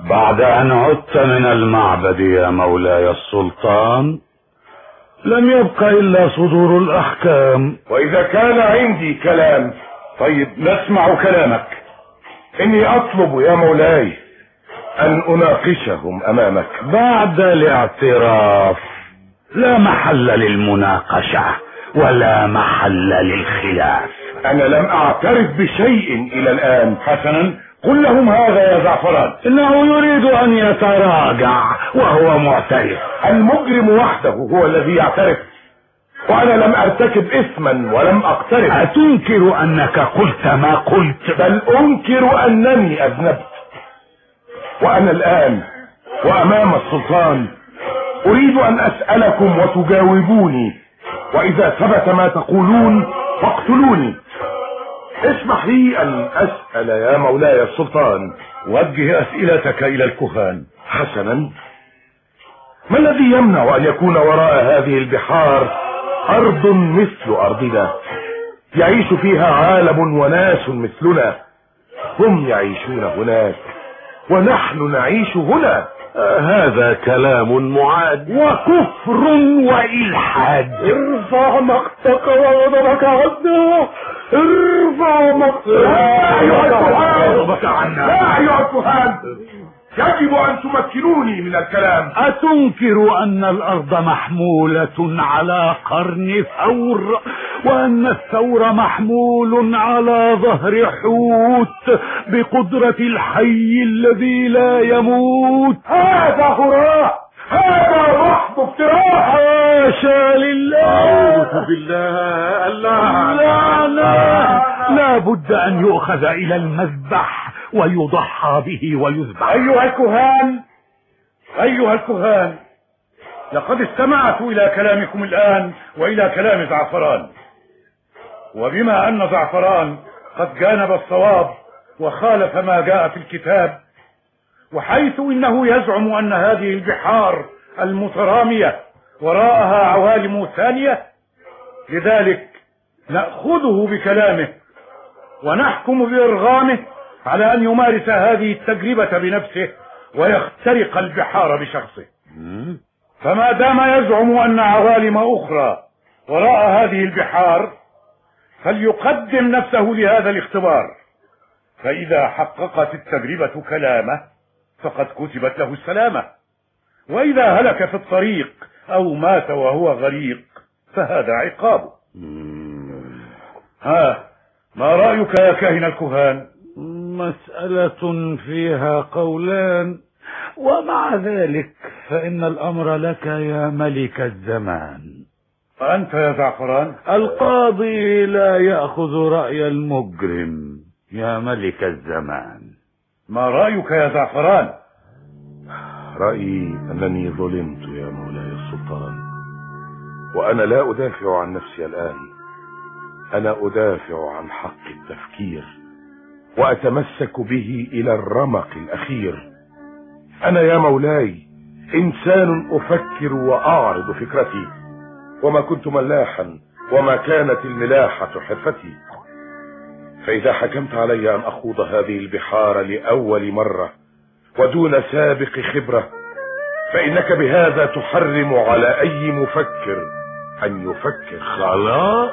بعد أن عدت من المعبد يا مولاي السلطان لم يبق إلا صدور الأحكام. وإذا كان عندي كلام، طيب نسمع كلامك. إني أطلب يا مولاي أن أناقشهم أمامك. بعد الاعتراف لا محل للمناقشة ولا محل للخلاف. أنا لم أعترف بشيء إلى الآن. حسنا، قل لهم هذا يا زعفران. إنه يريد أن يتراجع وهو معترف. المجرم وحده هو الذي يعترف، وأنا لم أرتكب إثما ولم أقترف. أتنكر أنك قلت ما قلت؟ بل أنكر أنني أذنبت. وأنا الآن وأمام السلطان أريد أن أسألكم وتجاوبوني، وإذا ثبت ما تقولون فاقتلوني. اسمح لي أن أسأل يا مولاي السلطان. وجه أسئلتك إلى الكهان. حسنا، ما الذي يمنع أن يكون وراء هذه البحار أرض مثل أرضنا يعيش فيها عالم وناس مثلنا؟ هم يعيشون هناك ونحن نعيش هنا. هذا كلام معاد وكفر وإلحاد. ارفع مقتك وغضبك عنا. ارفع مقتك. لا أيها الكهان، يجب أن تمكنوني من الكلام. أتنكر أن الأرض محمولة على قرن ثور، وأن الثور محمول على ظهر حوت بقدرة الحي الذي لا يموت؟ هذا هراء، هذا محض افتراء. حاشا لله. أعوذ بالله. لا بد أن يؤخذ إلى المذبح ويضحى به ويذبح. أيها الكهان، لقد استمعت إلى كلامكم الآن وإلى كلام زعفران، وبما أن زعفران قد جانب الصواب وخالف ما جاء في الكتاب، وحيث إنه يزعم أن هذه البحار المترامية وراءها عوالم ثانية، لذلك نأخذه بكلامه ونحكم بإرغامه على أن يمارس هذه التجربة بنفسه ويخترق البحار بشخصه. فما دام يزعم أن عوالم أخرى وراء هذه البحار، فليقدم نفسه لهذا الاختبار، فإذا حققت التجربة كلامه فقد كتبت له السلامة، وإذا هلك في الطريق أو مات وهو غريق فهذا عقابه. ما رأيك يا كاهن الكهان؟ مسألة فيها قولان، ومع ذلك فإن الأمر لك يا ملك الزمان. أنت يا زعفران؟ القاضي لا يأخذ رأي المجرم يا ملك الزمان. ما رأيك يا زعفران؟ رأيي أنني ظلمت يا مولاي السلطان، وأنا لا أدافع عن نفسي الآن، أنا أدافع عن حق التفكير وأتمسك به إلى الرمق الأخير. أنا يا مولاي إنسان أفكر وأعرض فكرتي، وما كنت ملاحا وما كانت الملاحة حرفتي. فإذا حكمت علي أن أخوض هذه البحار لأول مرة ودون سابق خبرة، فإنك بهذا تحرم على أي مفكر أن يفكر. خلاص،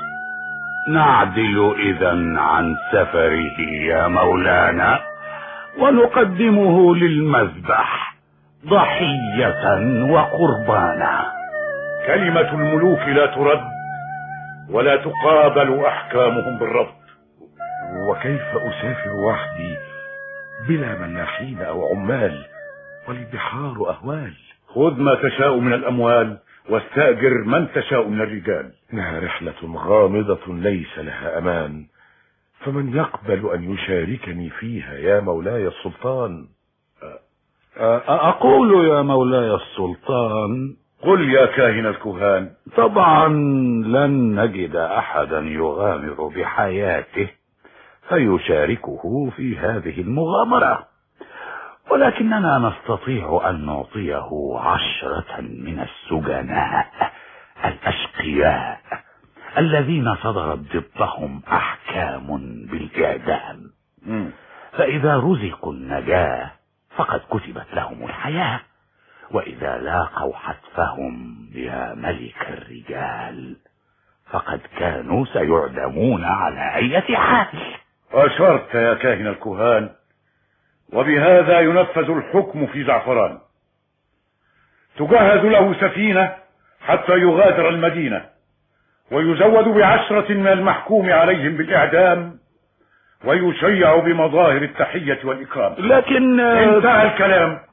نعدل إذن عن سفره يا مولانا ونقدمه للمذبح ضحية وقربانا. كلمة الملوك لا ترد ولا تقابل أحكامهم بالرفض. وكيف أسافر وحدي بلا ملاحين أو عمال والبحار أهوال؟ خذ ما تشاء من الأموال واستأجر من تشاء من الرجال. إنها رحلة غامضة ليس لها أمان، فمن يقبل أن يشاركني فيها يا مولاي السلطان؟ أقول يا مولاي السلطان. قل يا كاهن الكهان. طبعا لن نجد أحدا يغامر بحياته فيشاركه في هذه المغامرة، ولكننا نستطيع أن نعطيه 10 من السجناء الأشقياء الذين صدرت ضدهم أحكام بالإعدام، فإذا رزقوا النجاة فقد كتبت لهم الحياة، وإذا لاقوا حتفهم يا ملك الرجال فقد كانوا سيعدمون على أي حال. أشرت يا كاهن الكهان، وبهذا ينفذ الحكم في زعفران. تجهز له سفينة حتى يغادر المدينة، ويزود ب10 من المحكوم عليهم بالإعدام، ويشيع بمظاهر التحية والإكرام. لكن انتهى الكلام.